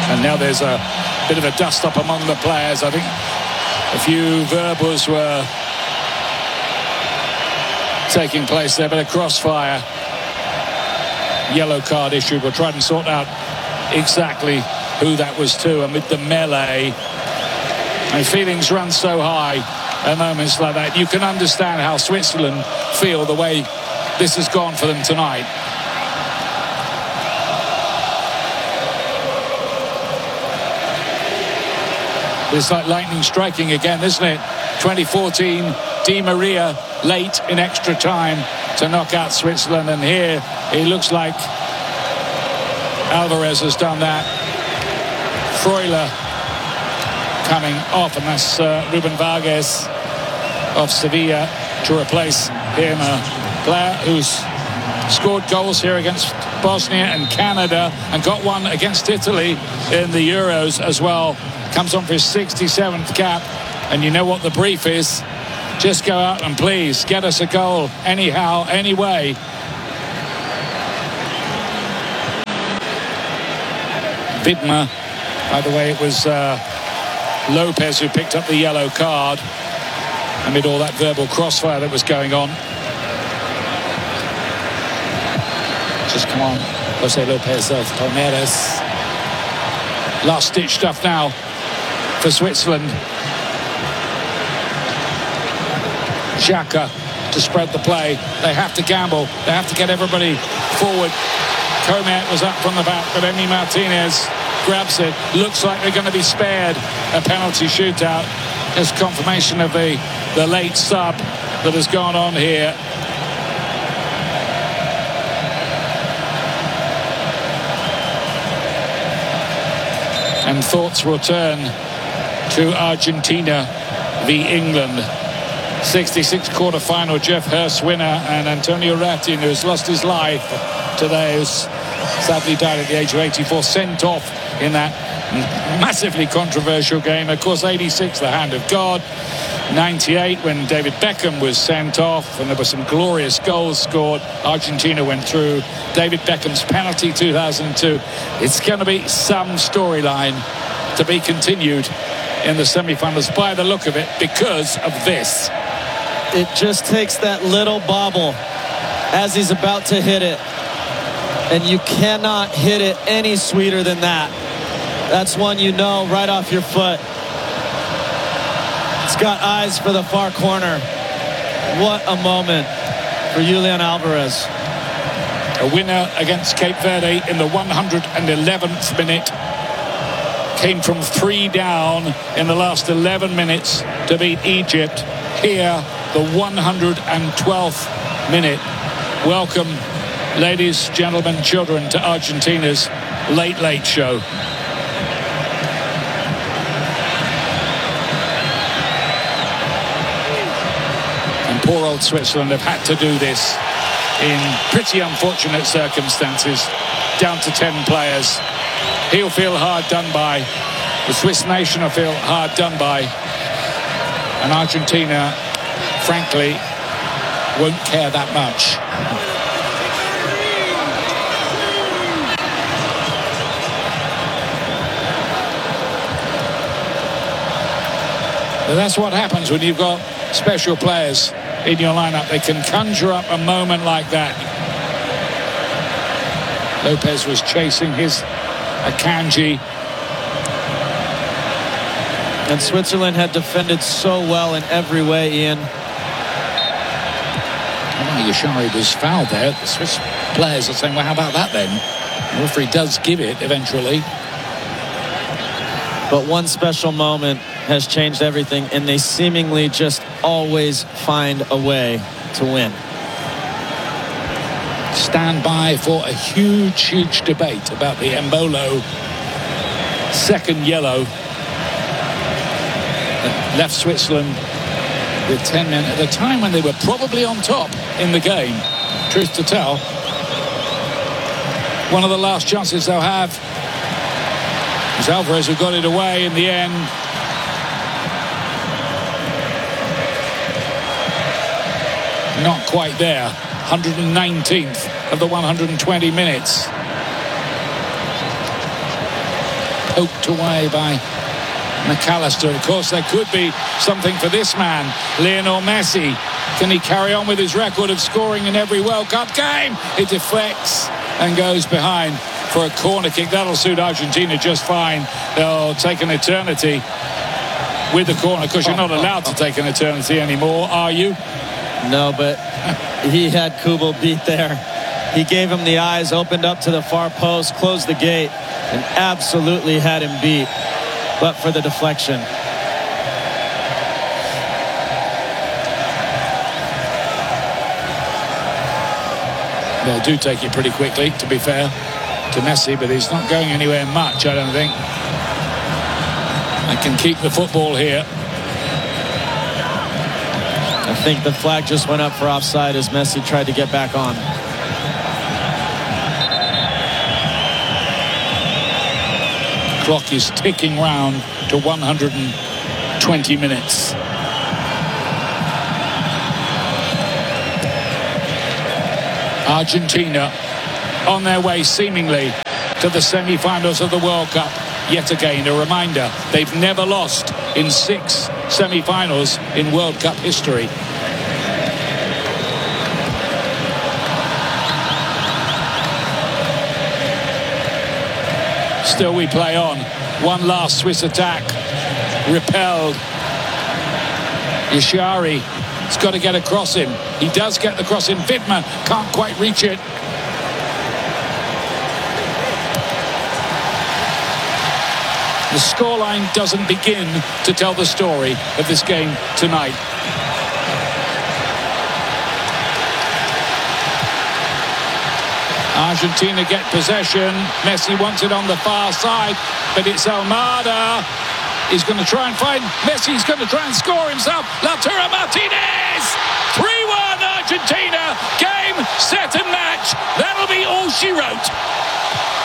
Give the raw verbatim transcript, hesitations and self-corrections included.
And now there's a bit of a dust-up among the players. I think a few verbals were taking place there, but a crossfire. Yellow card issued. We'll try and sort out exactly who that was to amid the melee. And feelings run so high at moments like that. You can understand how Switzerland feel the way this has gone for them tonight. It's like lightning striking again, isn't it? twenty fourteen, Di Maria late in extra time to knock out Switzerland, and here it looks like Alvarez has done that. Freuler coming off, and that's uh, Ruben Vargas of Sevilla to replace him, a player who's scored goals here against Bosnia and Canada and got one against Italy in the Euros as well. Comes on for his sixty-seventh cap, and you know what the brief is. Just go out and please get us a goal anyhow, anyway. Widmer, by the way, it was uh, Lopez who picked up the yellow card amid all that verbal crossfire that was going on. Just come on, Jose Lopez of Palmeiras. Last ditch stuff now for Switzerland. Xhaka to spread the play. They have to gamble. They have to get everybody forward. Comet was up from the back, but Emi Martinez grabs it. Looks like they're going to be spared a penalty shootout. There's confirmation of the, the late sub that has gone on here. And thoughts will turn to Argentina v England. sixty-six quarter-final, Jeff Hurst winner, and Antonio Ratin, who has lost his life today, who's sadly died at the age of eighty-four, sent off in that massively controversial game. Of course, eighty-six, the hand of God. ninety-eight, when David Beckham was sent off, and there were some glorious goals scored. Argentina went through. David Beckham's penalty, two thousand two. It's going to be some storyline to be continued in the semi-finals by the look of it, because of this. It just takes that little bobble as he's about to hit it, and you cannot hit it any sweeter than that. That's one you know right off your foot. It's got eyes for the far corner. What a moment for Julian Alvarez. A winner against Cape Verde in the one hundred eleventh minute. Came from three down in the last eleven minutes to beat Egypt. Here, the one hundred twelfth minute. Welcome, ladies, gentlemen, children, to Argentina's Late Late Show. And poor old Switzerland have had to do this in pretty unfortunate circumstances. Down to ten players. He'll feel hard done by. The Swiss nation will feel hard done by. And Argentina, frankly, won't care that much. But that's what happens when you've got special players in your lineup. They can conjure up a moment like that. Lopez was chasing his Akanji. And Switzerland had defended so well in every way, Ian. Oh, Yashari was fouled there. The Swiss players are saying, well, how about that then? The referee does give it eventually. But one special moment has changed everything, and they seemingly just always find a way to win. Stand by for a huge, huge debate about the Embolo second yellow that left Switzerland with ten men at a time when they were probably on top in the game. Truth to tell, one of the last chances they'll have is Alvarez, who got it away in the end. Not quite there. one hundred nineteenth of the one hundred twenty minutes. poked away by McAllister. Of course, there could be something for this man, Lionel Messi. Can he carry on with his record of scoring in every World Cup game? It deflects and goes behind for a corner kick. That'll suit Argentina just fine. They'll take an eternity with the corner, because you're not allowed to take an eternity anymore, are you? No, but he had Kubel beat there. He gave him the eyes, opened up to the far post, closed the gate, and absolutely had him beat, but for the deflection. They do take it pretty quickly, to be fair to Messi, but he's not going anywhere much, I don't think. I can keep the football here. I think the flag just went up for offside as Messi tried to get back on. Clock is ticking round to one hundred twenty minutes. Argentina on their way seemingly to the semi-finals of the World Cup. Yet again, a reminder, they've never lost in six semi-finals in World Cup history. Still we play on. One last Swiss attack. Repelled. Yashari has got to get across him. He does get the cross in. Wittmann can't quite reach it. The scoreline doesn't begin to tell the story of this game tonight. Argentina get possession. Messi wants it on the far side, but it's Almada. He's going to try and find Messi. He's going to try and score himself. Lautaro Martinez! three one Argentina!